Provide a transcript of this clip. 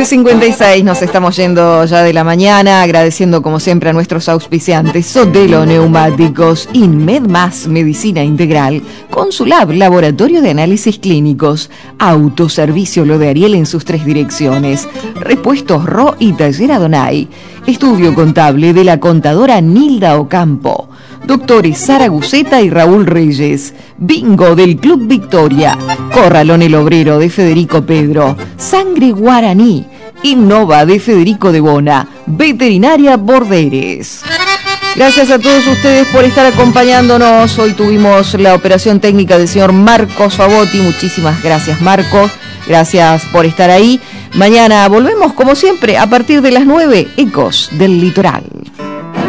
9:56, nos estamos yendo ya de la mañana, agradeciendo como siempre a nuestros auspiciantes: Sotelo Neumáticos, Inmed Más Medicina Integral, Consulab Laboratorio de Análisis Clínicos, Autoservicio Lo de Ariel en sus 3 direcciones, Repuestos Ro y Taller Adonai, Estudio Contable de la contadora Nilda Ocampo, Doctores Sara Guceta y Raúl Reyes, Bingo del Club Victoria, Corralón El Obrero de Federico Pedro, Sangre Guaraní, Innova de Federico de Bona, Veterinaria Borderes. Gracias a todos ustedes por estar acompañándonos. Hoy tuvimos la operación técnica del señor Marcos Favotti. Muchísimas gracias, Marcos. Gracias por estar ahí. Mañana volvemos, como siempre, a partir de las 9, Ecos del Litoral.